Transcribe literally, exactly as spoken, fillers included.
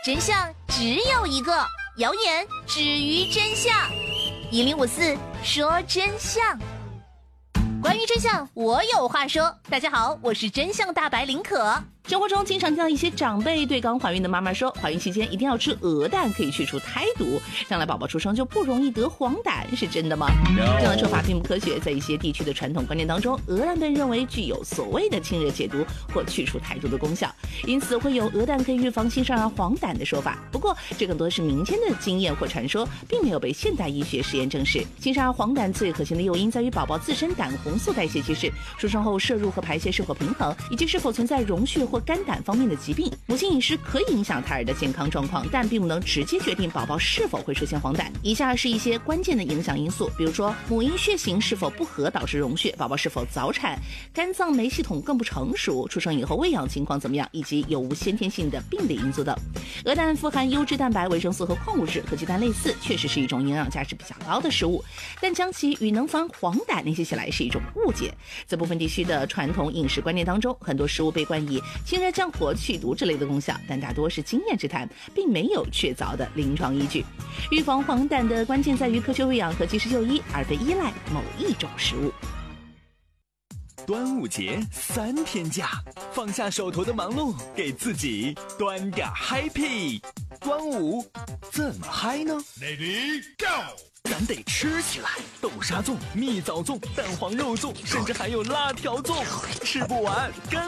真相只有一个，谣言止于真相。一零五四说真相，关于真相，我有话说。大家好，我是真相大白林可。生活中经常听到一些长辈对刚怀孕的妈妈说，怀孕期间一定要吃鹅蛋，可以去除胎毒，将来宝宝出生就不容易得黄疸，是真的吗？ No. 这样的说法并不科学，在一些地区的传统观念当中，鹅蛋被认为具有所谓的清热解毒或去除胎毒的功效，因此会有鹅蛋可以预防新生儿黄疸的说法。不过这更多是民间的经验或传说，并没有被现代医学实验证实。新生儿黄疸最可行的诱因在于宝宝自身胆红素代谢机制，出生后摄入和排泄是否平衡，以及是否存在溶血或肝胆方面的疾病。母亲饮食可以影响胎儿的健康状况，但并不能直接决定宝宝是否会出现黄疸。以下是一些关键的影响因素，比如说母婴血型是否不合导致溶血，宝宝是否早产，肝脏酶系统更不成熟，出生以后喂养情况怎么样，以及有无先天性的病理因素等。鹅蛋富含优质蛋白、维生素和矿物质，和鸡蛋类似，确实是一种营养价值比较高的食物，但将其与能防黄疸联系起来是一种误解。在部分地区的传统饮食观念当中，很多食物被冠以清热降火、去毒之类的功效，但大多是经验之谈，并没有确凿的临床依据。预防黄疸的关键在于科学喂养和及时就医，而非依赖某一种食物。 端午节三天假，放下手头的忙碌，给自己端点 happy。端午怎么嗨呢 ？Lady Go！ 咱得吃起来，豆沙粽、蜜枣粽、蛋黄肉粽，甚至还有辣条粽，吃不完跟